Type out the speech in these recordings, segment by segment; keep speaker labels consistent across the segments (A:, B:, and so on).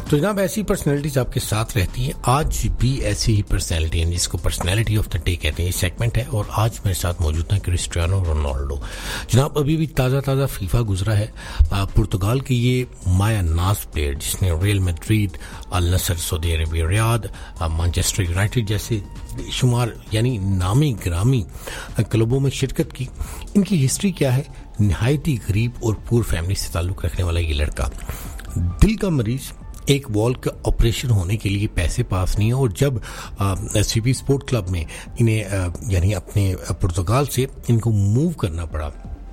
A: तो जनाब ऐसी पर्सनैलिटीज आपके साथ रहती हैं, आज भी ऐसी ही पर्सनैलिटी है जिसको पर्सनैलिटी ऑफ द डे कहते हैं, ये सेगमेंट है। और आज मेरे साथ मौजूद है क्रिस्टियानो रोनाल्डो। जनाब अभी भी ताज़ा फीफा गुजरा है। पुर्तगाल के ये माया नाज प्लेयर जिसने रियल मैड्रिड, अल नसर Saudi Arabia Riyadh, Manchester United जैसे शुमार यानी नामी ग्रामी क्लबों में शिरकत की, इनकी हिस्ट्री क्या है? नहायती गरीब और पुअर फैमिली से ताल्लुक़ रखने वाला ये लड़का, दिल का मरीज, एक वॉल का ऑपरेशन होने के लिए पैसे पास नहीं है। और जब सीपी स्पोर्ट क्लब में इन्हें यानी अपने पुर्तगाल से इनको मूव करना पड़ा,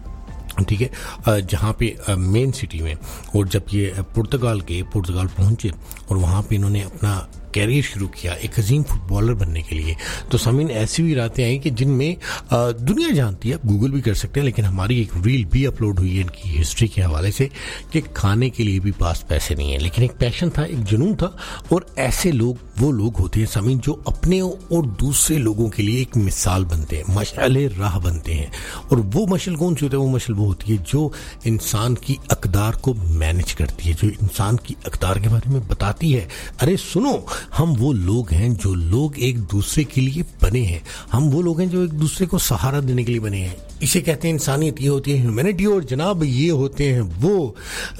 A: ठीक है, जहाँ पे मेन सिटी में, और जब ये पुर्तगाल पहुंचे और वहाँ पे इन्होंने अपना कैरियर शुरू किया एक अजीम फुटबॉलर बनने के लिए, तो सामीन ऐसी भी रातें आई कि जिनमें दुनिया जानती है, गूगल भी कर सकते हैं, लेकिन हमारी एक रील भी अपलोड हुई है इनकी हिस्ट्री के हवाले से कि खाने के लिए भी पास पैसे नहीं है, लेकिन एक पैशन था, एक जुनून था। और ऐसे लोग वो लोग होते हैं सामीन जो अपने और दूसरे लोगों के लिए एक मिसाल बनते हैं, मशाले राह बनते हैं। और वो मशल कौन सी होती है? वो मशल वो होती है जो इंसान की अकदार को मैनेज करती है, जो इंसान की अकदार के बारे में बताती है, अरे सुनो, हम वो लोग हैं जो लोग एक दूसरे के लिए बने हैं, हम वो लोग हैं जो एक दूसरे को सहारा देने के लिए बने हैं। इसे कहते हैं इंसानियत, ये होती है ह्यूमैनिटी। और जनाब ये होते हैं वो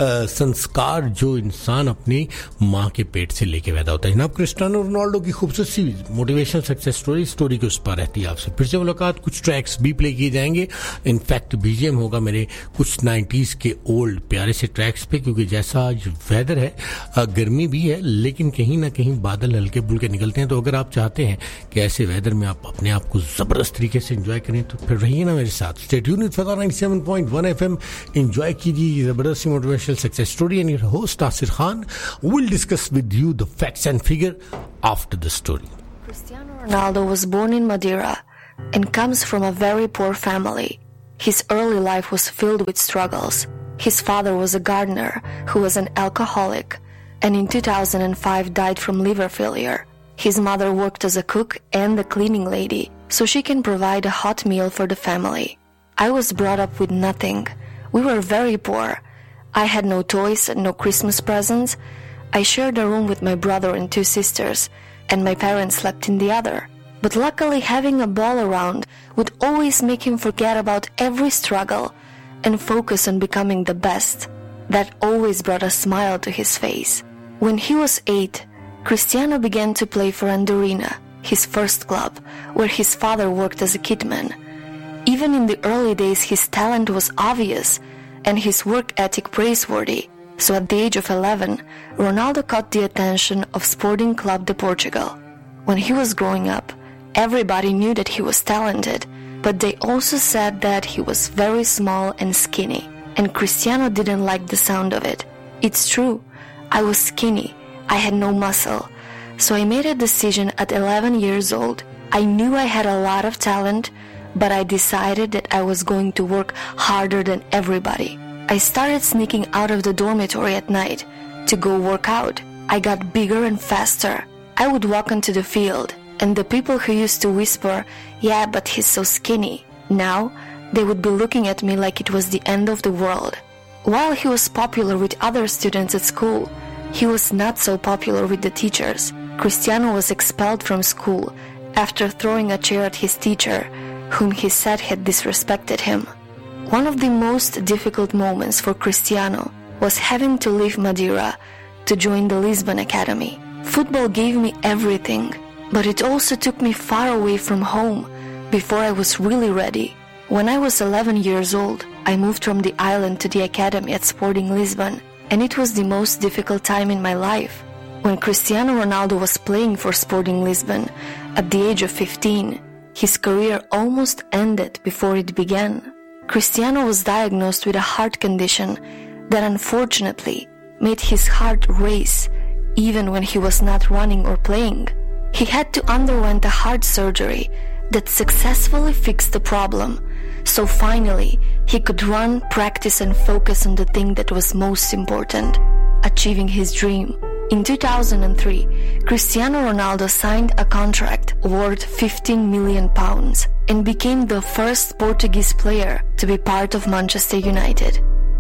A: संस्कार जो इंसान अपनी माँ के पेट से लेके पैदा होता है। जनाब क्रिस्टियानो रोनाल्डो की खूबसूरत सी मोटिवेशनल सक्सेस स्टोरी के उस पर रहती है आपसे फिर से मुलाकात। कुछ ट्रैक्स भी प्ले किए जाएंगे, इनफैक्ट बीजीएम होगा मेरे कुछ 90s के ओल्ड प्यारे से ट्रैक्स पे, क्योंकि जैसा आज वेदर है, गर्मी भी है, लेकिन कहीं ना कहीं बादल हल्के फुल्के निकलते हैं। तो अगर आप चाहते हैं कि ऐसे वेदर में आप अपने आप को जबरदस्त तरीके से एंजॉय करें, तो फिर रहिए ना मेरे साथ। Stay tuned with Fada 97.1 FM. Enjoy कीजिए जबरदस्त motivational success story, and your host Nasir Khan will discuss with you the facts and figure after the story.
B: Cristiano Ronaldo was born in Madeira and comes from a very poor family. His early life was filled with struggles. His father was a gardener who was an alcoholic and in 2005 died from liver failure. His mother worked as a cook and the cleaning lady so she can provide a hot meal for the family. I was brought up with nothing. We were very poor. I had no toys and no Christmas presents. I shared a room with my brother and two sisters, and my parents slept in the other. But luckily, having a ball around would always make him forget about every struggle and focus on becoming the best. That always brought a smile to his face. When he was 8, Cristiano began to play for Andorina, his first club, where his father worked as a kitman. Even in the early days, his talent was obvious and his work ethic praiseworthy. So at the age of 11, Ronaldo caught the attention of Sporting Club de Portugal. When he was growing up, everybody knew that he was talented, but they also said that he was very small and skinny, and Cristiano didn't like the sound of it. It's true, I was skinny, I had no muscle. So I made a decision at 11 years old. I knew I had a lot of talent, but I decided that I was going to work harder than everybody. I started sneaking out of the dormitory at night to go work out. I got bigger and faster. I would walk onto the field, and the people who used to whisper, "Yeah, but he's so skinny," now they would be looking at me like it was the end of the world. While he was popular with other students at school, he was not so popular with the teachers. Cristiano was expelled from school after throwing a chair at his teacher, whom he said had disrespected him. One of the most difficult moments for Cristiano was having to leave Madeira to join the Lisbon Academy. Football gave me everything, but it also took me far away from home before I was really ready. When I was 11 years old, I moved from the island to the academy at Sporting Lisbon, and it was the most difficult time in my life. When Cristiano Ronaldo was playing for Sporting Lisbon at the age of 15, his career almost ended before it began. Cristiano was diagnosed with a heart condition that unfortunately made his heart race even when he was not running or playing. He had to undergo a heart surgery that successfully fixed the problem, so finally he could run, practice and focus on the thing that was most important, achieving his dream. In 2003, Cristiano Ronaldo signed a contract worth £15 million and became the first Portuguese player to be part of Manchester United.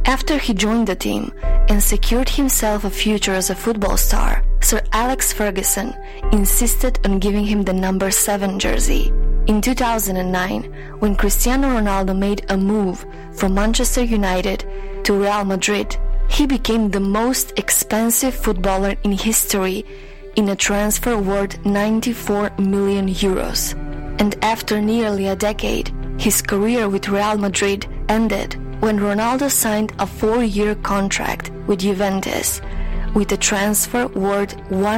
B: After he joined the team and secured himself a future as a football star, Sir Alex Ferguson insisted on giving him the number 7 jersey. In 2009, when Cristiano Ronaldo made a move from Manchester United to Real Madrid, he became the most expensive footballer in history in a transfer worth 94 million euros. And after nearly a decade, his career with Real Madrid ended when Ronaldo signed a 4-year contract with Juventus with a transfer worth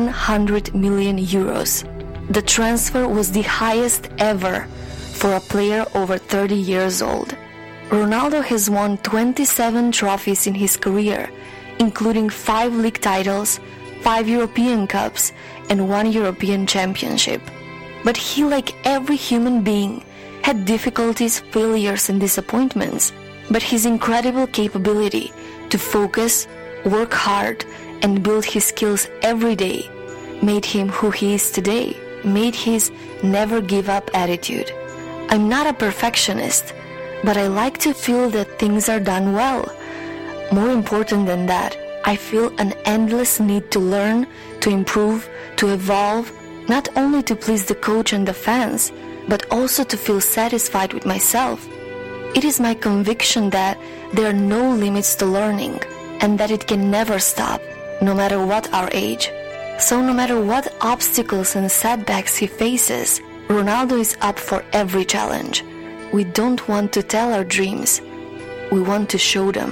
B: 100 million euros. The transfer was the highest ever for a player over 30 years old. Ronaldo has won 27 trophies in his career, including 5 league titles, 5 European Cups, and 1 European Championship. But he, like every human being, had difficulties, failures, and disappointments. But his incredible capability to focus, work hard, and build his skills every day made him who he is today, made his never give up attitude. I'm not a perfectionist, but I like to feel that things are done well. More important than that, I feel an endless need to learn, to improve, to evolve, not only to please the coach and the fans, but also to feel satisfied with myself. It is my conviction that there are no limits to learning and that it can never stop, no matter what our age. So no matter what obstacles and setbacks he faces, Ronaldo is up for every challenge. We don't want to tell our dreams, we want to show them.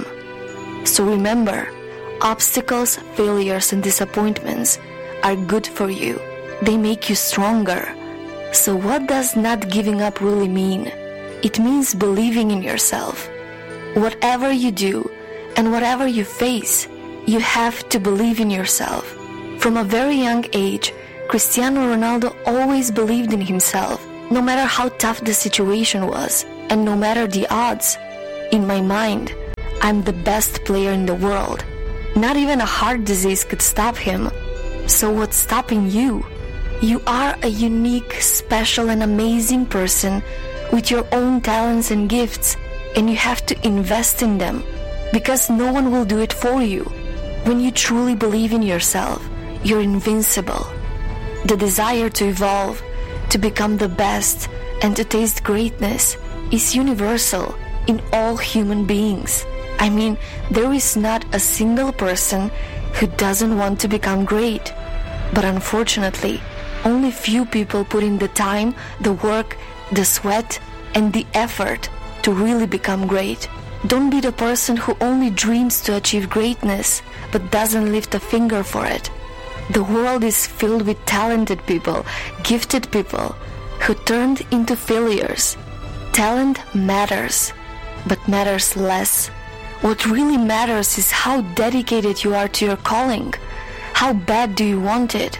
B: So remember, obstacles, failures, and disappointments are good for you. They make you stronger. So what does not giving up really mean? It means believing in yourself. Whatever you do and whatever you face, you have to believe in yourself. From a very young age, Cristiano Ronaldo always believed in himself, no matter how tough the situation was, and no matter the odds. In my mind, I'm the best player in the world. Not even a heart disease could stop him. So what's stopping you? You are a unique, special, and amazing person with your own talents and gifts, and you have to invest in them, because no one will do it for you. When you truly believe in yourself, you're invincible. The desire to evolve, to become the best, and to taste greatness is universal in all human beings. I mean, there is not a single person who doesn't want to become great. But unfortunately, only few people put in the time, the work, the sweat, and the effort to really become great. Don't be the person who only dreams to achieve greatness, but doesn't lift a finger for it. The world is filled with talented people, gifted people, who turned into failures. Talent matters, but matters less. What really matters is how dedicated you are to your calling. How bad do you want it?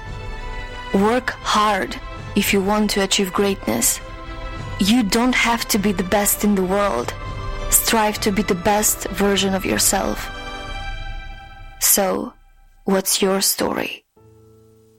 B: Work hard if you want to achieve greatness. You don't have to be the best in the world. Strive to be the best version of yourself. So, what's your story?